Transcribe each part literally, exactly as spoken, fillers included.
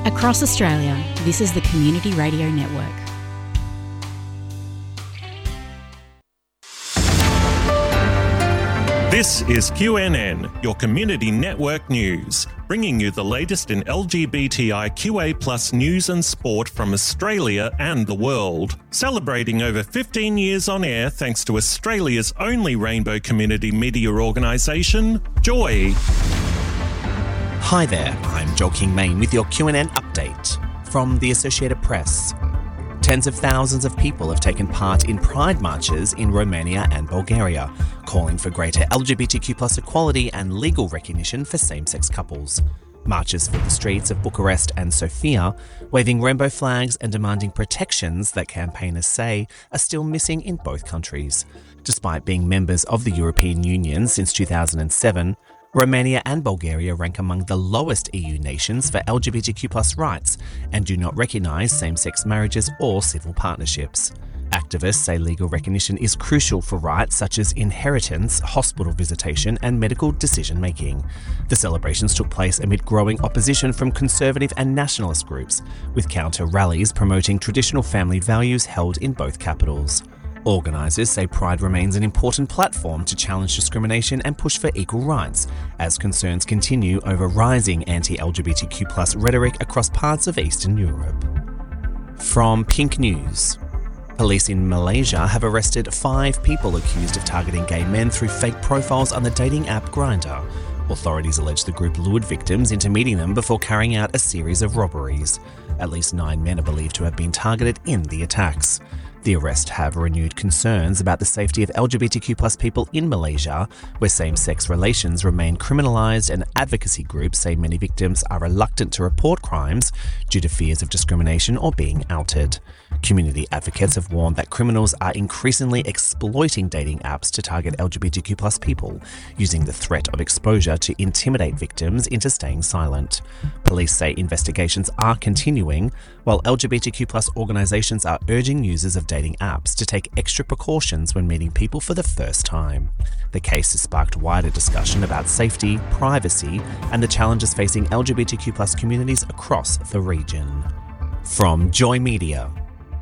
Across Australia, this is the Community Radio Network. This is Q N N, your community network news, bringing you the latest in L G B T I Q A plus news and sport from Australia and the world. Celebrating over fifteen years on air thanks to Australia's only rainbow community media organisation, Joy. Hi there, I'm Joel King-Main with your Q N N update from the Associated Press. Tens of thousands of people have taken part in pride marches in Romania and Bulgaria, calling for greater L G B T Q plus equality and legal recognition for same-sex couples. Marches filled the streets of Bucharest and Sofia, waving rainbow flags and demanding protections that campaigners say are still missing in both countries. Despite being members of the European Union since two thousand seven, Romania and Bulgaria rank among the lowest E U nations for L G B T Q plus rights and do not recognise same-sex marriages or civil partnerships. Activists say legal recognition is crucial for rights such as inheritance, hospital visitation and medical decision-making. The celebrations took place amid growing opposition from conservative and nationalist groups, with counter-rallies promoting traditional family values held in both capitals. Organisers say Pride remains an important platform to challenge discrimination and push for equal rights, as concerns continue over rising anti-L G B T Q plus rhetoric across parts of Eastern Europe. From Pink News. Police in Malaysia have arrested five people accused of targeting gay men through fake profiles on the dating app Grindr. Authorities allege the group lured victims into meeting them before carrying out a series of robberies. At least nine men are believed to have been targeted in the attacks. The arrests have renewed concerns about the safety of L G B T Q plus people in Malaysia, where same-sex relations remain criminalised, and advocacy groups say many victims are reluctant to report crimes due to fears of discrimination or being outed. Community advocates have warned that criminals are increasingly exploiting dating apps to target L G B T Q plus people, using the threat of exposure to intimidate victims into staying silent. Police say investigations are continuing, while L G B T Q plus organisations are urging users of dating apps to take extra precautions when meeting people for the first time. The case has sparked wider discussion about safety, privacy, and the challenges facing L G B T Q plus communities across the region. From Joy Media.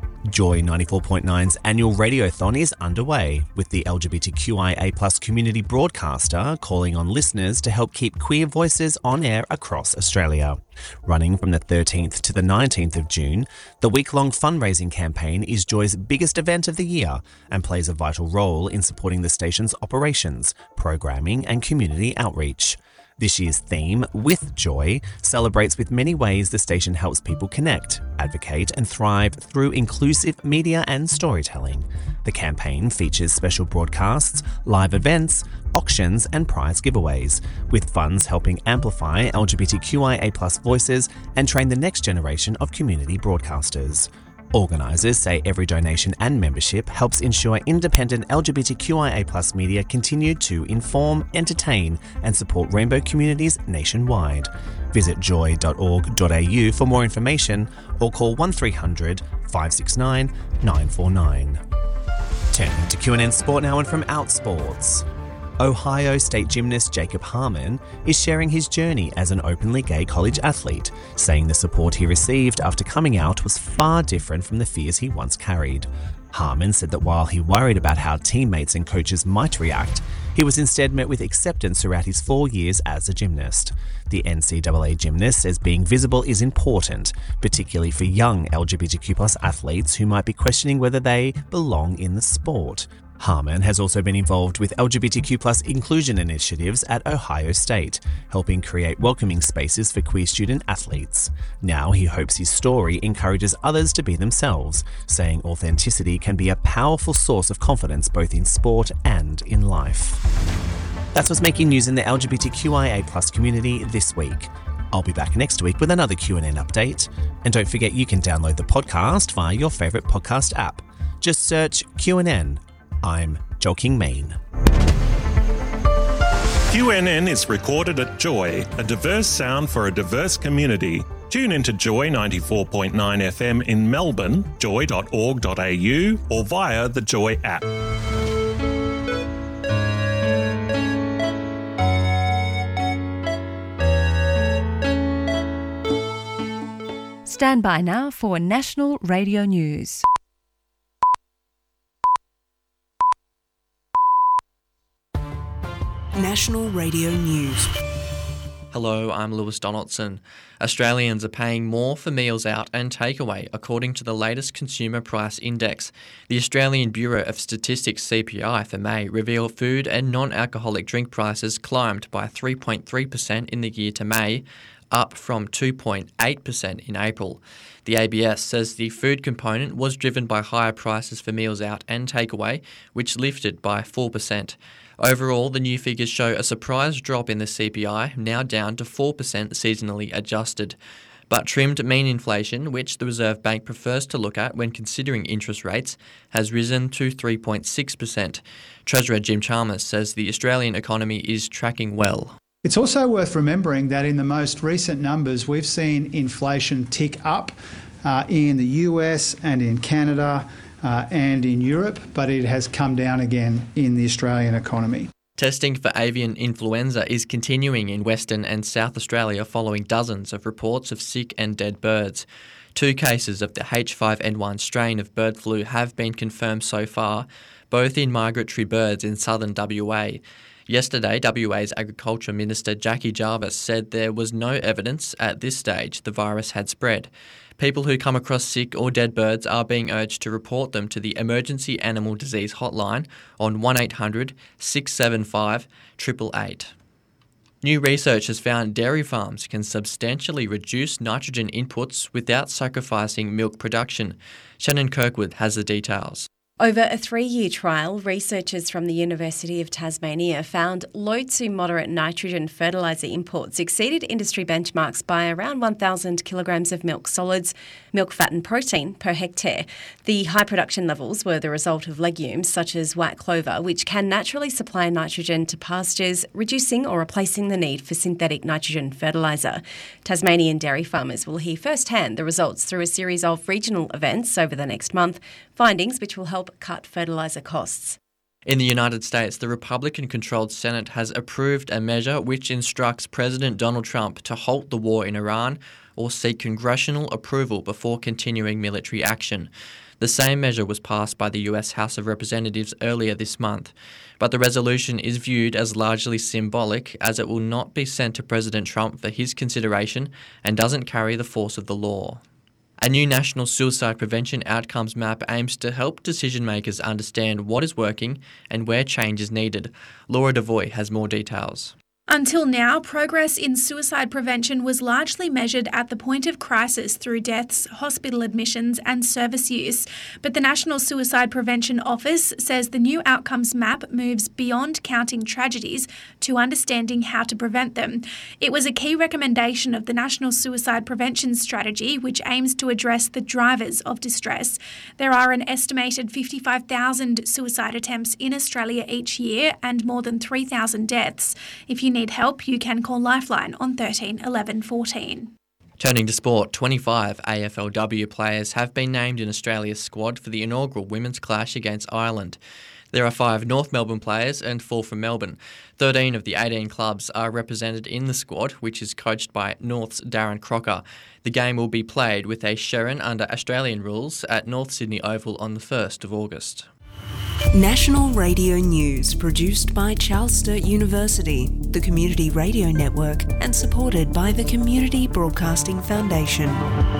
Joy ninety-four point nine's annual radiothon is underway, with the L G B T Q I A plus community broadcaster calling on listeners to help keep queer voices on air across Australia. Running from the thirteenth to the nineteenth of June, the week-long fundraising campaign is Joy's biggest event of the year and plays a vital role in supporting the station's operations, programming and community outreach. This year's theme, With Joy, celebrates with many ways the station helps people connect, advocate and thrive through inclusive media and storytelling. The campaign features special broadcasts, live events, auctions and prize giveaways, with funds helping amplify L G B T Q I A plus voices and train the next generation of community broadcasters. Organisers say every donation and membership helps ensure independent L G B T Q I A plus media continue to inform, entertain and support rainbow communities nationwide. Visit joy dot org dot a u for more information or call one three hundred, five six nine, nine four nine. Turning to Q N N Sport now and from Outsports. Ohio State gymnast Jacob Harmon is sharing his journey as an openly gay college athlete, saying the support he received after coming out was far different from the fears he once carried. Harmon said that while he worried about how teammates and coaches might react, he was instead met with acceptance throughout his four years as a gymnast. The N C double A gymnast says being visible is important, particularly for young L G B T Q plus athletes who might be questioning whether they belong in the sport. Harmon has also been involved with L G B T Q plus inclusion initiatives at Ohio State, helping create welcoming spaces for queer student athletes. Now he hopes his story encourages others to be themselves, saying authenticity can be a powerful source of confidence both in sport and in life. That's what's making news in the L G B T Q I A plus community this week. I'll be back next week with another Q N N update. And don't forget you can download the podcast via your favourite podcast app. Just search Q N N. I'm Joel King-Main. Q N N is recorded at Joy, a diverse sound for a diverse community. Tune into Joy ninety-four point nine F M in Melbourne, joy dot org dot a u, or via the Joy app. Stand by now for National Radio News. National Radio News. Hello, I'm Lewis Donaldson. Australians are paying more for meals out and takeaway, according to the latest Consumer Price Index. The Australian Bureau of Statistics C P I for May revealed food and non-alcoholic drink prices climbed by three point three percent in the year to May, up from two point eight percent in April. The A B S says the food component was driven by higher prices for meals out and takeaway, which lifted by four percent. Overall, the new figures show a surprise drop in the C P I, now down to four percent seasonally adjusted. But trimmed mean inflation, which the Reserve Bank prefers to look at when considering interest rates, has risen to three point six percent. Treasurer Jim Chalmers says the Australian economy is tracking well. It's also worth remembering that in the most recent numbers, we've seen inflation tick up uh, in the U S and in Canada uh, and in Europe, but it has come down again in the Australian economy. Testing for avian influenza is continuing in Western and South Australia following dozens of reports of sick and dead birds. Two cases of the H five N one strain of bird flu have been confirmed so far, both in migratory birds in southern W A. Yesterday, W A's Agriculture Minister Jackie Jarvis said there was no evidence at this stage the virus had spread. People who come across sick or dead birds are being urged to report them to the Emergency Animal Disease Hotline on one eight hundred six seven five eight eight eight. New research has found dairy farms can substantially reduce nitrogen inputs without sacrificing milk production. Shannon Kirkwood has the details. Over a three-year trial, researchers from the University of Tasmania found low to moderate nitrogen fertiliser imports exceeded industry benchmarks by around one thousand kilograms of milk solids, milk fat and protein per hectare. The high production levels were the result of legumes such as white clover, which can naturally supply nitrogen to pastures, reducing or replacing the need for synthetic nitrogen fertiliser. Tasmanian dairy farmers will hear firsthand the results through a series of regional events over the next month, findings which will help cut fertiliser costs. In the United States, the Republican-controlled Senate has approved a measure which instructs President Donald Trump to halt the war in Iran or seek congressional approval before continuing military action. The same measure was passed by the U S House of Representatives earlier this month, but the resolution is viewed as largely symbolic as it will not be sent to President Trump for his consideration and doesn't carry the force of the law. A new national suicide prevention outcomes map aims to help decision makers understand what is working and where change is needed. Laura Devoy has more details. Until now, progress in suicide prevention was largely measured at the point of crisis through deaths, hospital admissions and service use. But the National Suicide Prevention Office says the new outcomes map moves beyond counting tragedies to understanding how to prevent them. It was a key recommendation of the National Suicide Prevention Strategy, which aims to address the drivers of distress. There are an estimated fifty-five thousand suicide attempts in Australia each year and more than three thousand deaths. If you need help, you can call Lifeline on thirteen eleven fourteen. Turning to sport, twenty-five A F L W players have been named in Australia's squad for the inaugural women's clash against Ireland. There are five North Melbourne players and four from Melbourne. thirteen of the eighteen clubs are represented in the squad, which is coached by North's Darren Crocker. The game will be played with a Sherrin under Australian rules at North Sydney Oval on the first of August. National Radio News, produced by Charles Sturt University, the Community Radio Network, and supported by the Community Broadcasting Foundation.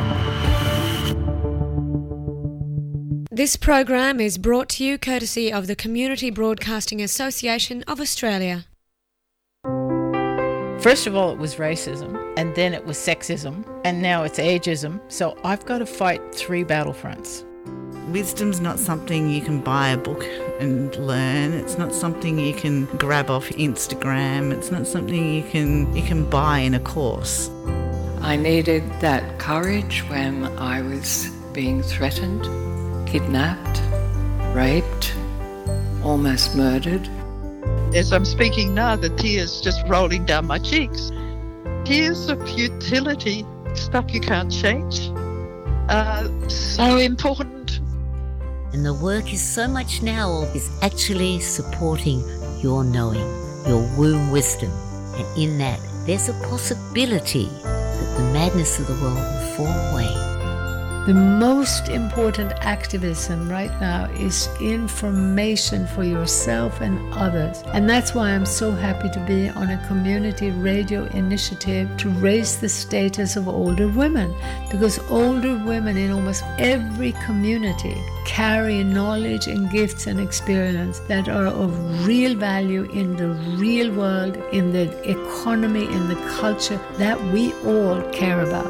This program is brought to you courtesy of the Community Broadcasting Association of Australia. First of all, it was racism, and then it was sexism, and now it's ageism. So I've got to fight three battlefronts. Wisdom's not something you can buy a book and learn. It's not something you can grab off Instagram. It's not something you can you can buy in a course. I needed that courage when I was being threatened, kidnapped, raped, almost murdered. As I'm speaking now, the tears just rolling down my cheeks. Tears of futility, stuff you can't change. Uh, so important. And the work is so much now is actually supporting your knowing, your womb wisdom. And in that, there's a possibility that the madness of the world will fall away. The most important activism right now is information for yourself and others. And that's why I'm so happy to be on a community radio initiative to raise the status of older women. Because older women in almost every community carry knowledge and gifts and experience that are of real value in the real world, in the economy, in the culture that we all care about.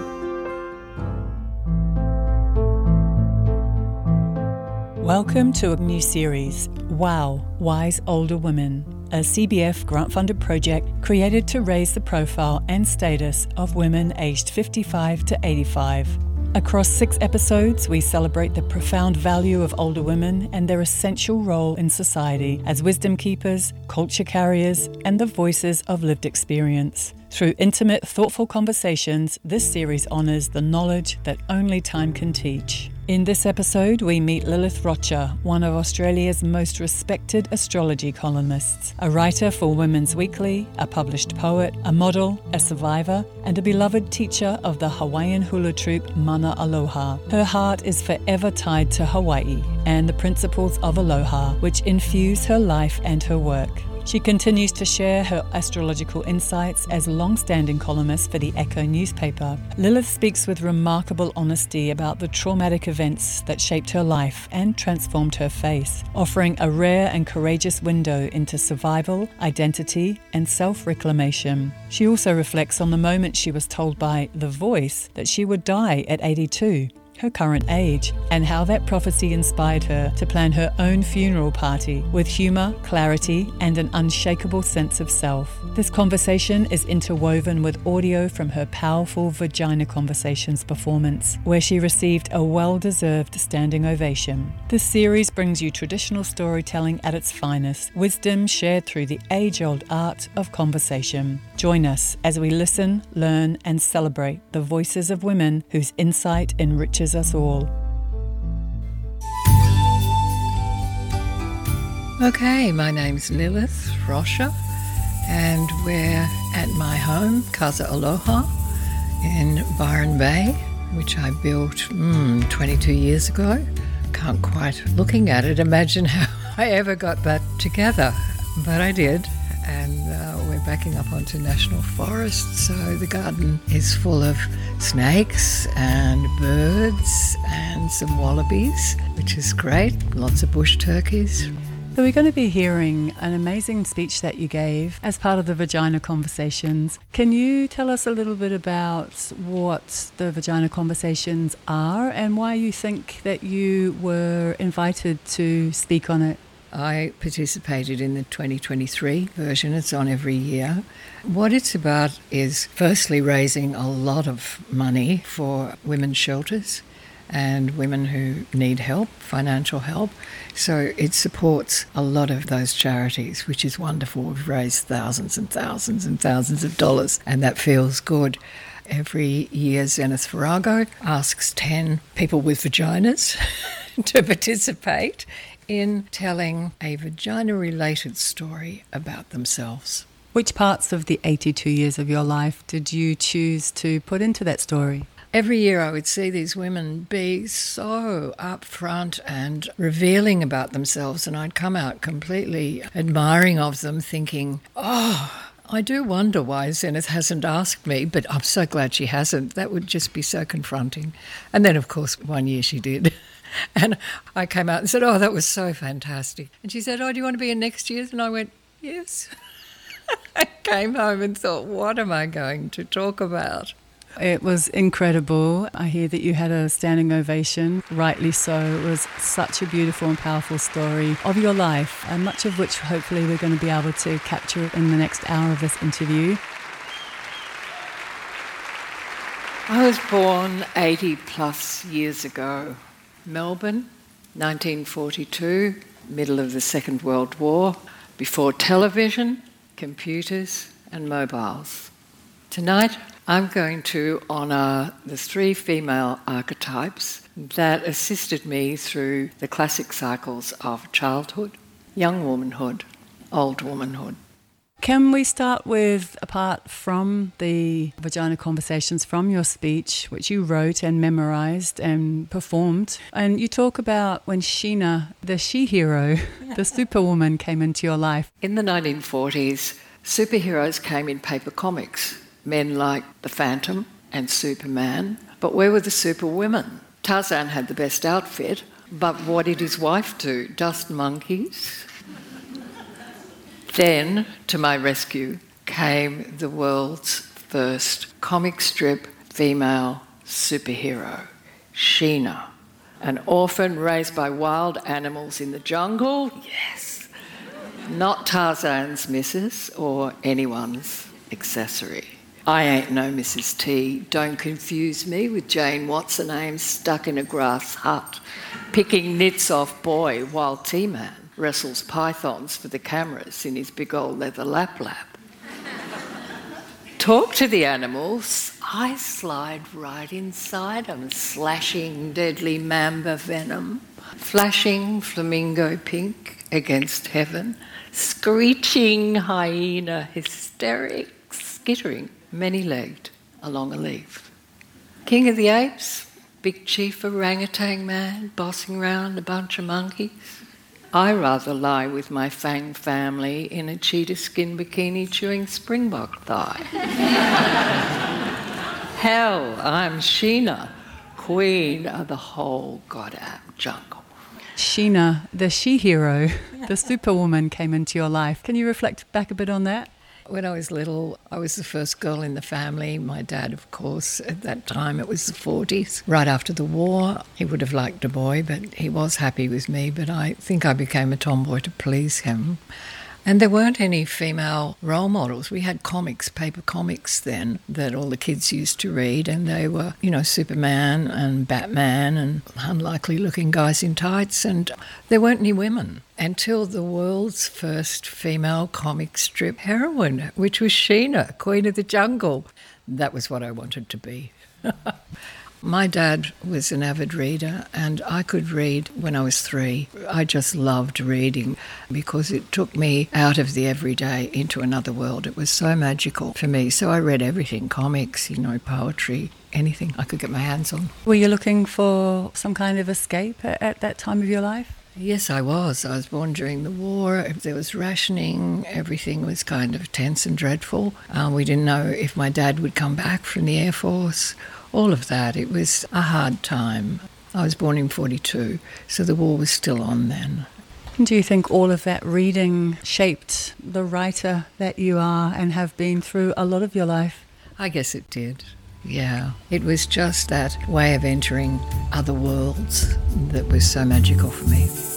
Welcome to a new series, WOW, Wise Older Women, a C B F grant-funded project created to raise the profile and status of women aged fifty-five to eighty-five. Across six episodes, we celebrate the profound value of older women and their essential role in society as wisdom keepers, culture carriers, and the voices of lived experience. Through intimate, thoughtful conversations, this series honours the knowledge that only time can teach. In this episode, we meet Lilith Rocha, one of Australia's most respected astrology columnists, a writer for Women's Weekly, a published poet, a model, a survivor, and a beloved teacher of the Hawaiian hula troupe Mana Aloha. Her heart is forever tied to Hawaii and the principles of aloha, which infuse her life and her work. She continues to share her astrological insights as a long-standing columnist for the Echo newspaper. Lilith speaks with remarkable honesty about the traumatic events that shaped her life and transformed her faith, offering a rare and courageous window into survival, identity, and self-reclamation. She also reflects on the moment she was told by The Voice that she would die at eighty-two. Her current age, and how that prophecy inspired her to plan her own funeral party with humour, clarity, and an unshakable sense of self. This conversation is interwoven with audio from her powerful Vagina Conversations performance, where she received a well-deserved standing ovation. This series brings you traditional storytelling at its finest, wisdom shared through the age-old art of conversation. Join us as we listen, learn, and celebrate the voices of women whose insight enriches us all. Okay, my name's Lilith Rocha, and we're at my home, Casa Aloha, in Byron Bay, which I built mm, twenty-two years ago. Can't quite, looking at it, imagine how I ever got that together, but I did. And uh, we're backing up onto National Forest, so the garden is full of snakes and birds and some wallabies, which is great. Lots of bush turkeys. So we're going to be hearing an amazing speech that you gave as part of the Vagina Conversations. Can you tell us a little bit about what the Vagina Conversations are and why you think that you were invited to speak on it? I participated in the twenty twenty-three version. It's on every year. What it's about is firstly raising a lot of money for women's shelters and women who need help, financial help. So it supports a lot of those charities, which is wonderful. We've raised thousands and thousands and thousands of dollars, and that feels good. Every year, Zenith Virago asks ten people with vaginas to participate in telling a vagina-related story about themselves. Which parts of the eighty-two years of your life did you choose to put into that story? Every year I would see these women be so upfront and revealing about themselves, and I'd come out completely admiring of them, thinking, oh, I do wonder why Zenith hasn't asked me, but I'm so glad she hasn't. That would just be so confronting. And then, of course, one year she did. And I came out and said, oh, that was so fantastic. And she said, oh, do you want to be in next year's? And I went, yes. I came home and thought, what am I going to talk about? It was incredible. I hear that you had a standing ovation, rightly so. It was such a beautiful and powerful story of your life, and much of which hopefully we're going to be able to capture in the next hour of this interview. I was born eighty plus years ago. Melbourne, nineteen forty-two, middle of the Second World War, before television, computers and mobiles. Tonight, I'm going to honour the three female archetypes that assisted me through the classic cycles of childhood, young womanhood, old womanhood. Can we start with, apart from the Vagina Conversations from your speech, which you wrote and memorised and performed, and you talk about when Sheena, the she-hero, the superwoman, came into your life. In the nineteen forties, superheroes came in paper comics. Men like the Phantom and Superman. But where were the superwomen? Tarzan had the best outfit, but what did his wife do? Dust monkeys? Then, to my rescue, came the world's first comic strip female superhero, Sheena, an orphan raised by wild animals in the jungle. Yes, not Tarzan's missus or anyone's accessory. I ain't no Missus T. Don't confuse me with Jane What's-her-name stuck in a grass hut, picking nits off boy while T-Man wrestles pythons for the cameras in his big old leather lap-lap. Talk to the animals, I slide right inside them, slashing deadly mamba venom, flashing flamingo pink against heaven, screeching hyena hysterics, skittering many-legged along a leaf. King of the apes, big chief orangutan man, bossing round a bunch of monkeys. I rather lie with my fang family in a cheetah skin bikini chewing springbok thigh. Hell, I'm Sheena, queen of the whole goddamn jungle. Sheena, the she-hero, the superwoman, came into your life. Can you reflect back a bit on that? When I was little, I was the first girl in the family. My dad, of course, at that time, it was the forties. Right after the war, he would have liked a boy, but he was happy with me. But I think I became a tomboy to please him. And there weren't any female role models. We had comics, paper comics then, that all the kids used to read, and they were, you know, Superman and Batman and unlikely-looking guys in tights, and there weren't any women until the world's first female comic strip heroine, which was Sheena, Queen of the Jungle. That was what I wanted to be. My dad was an avid reader, and I could read when I was three. I just loved reading because it took me out of the everyday into another world. It was so magical for me. So I read everything, comics, you know, poetry, anything I could get my hands on. Were you looking for some kind of escape at, at that time of your life? Yes, I was. I was born during the war. There was rationing. Everything was kind of tense and dreadful. Um, we didn't know if my dad would come back from the Air Force. All of that. It was a hard time. I was born in forty-two, so the war was still on then. Do you think all of that reading shaped the writer that you are and have been through a lot of your life? I guess it did. Yeah. It was just that way of entering other worlds that was so magical for me.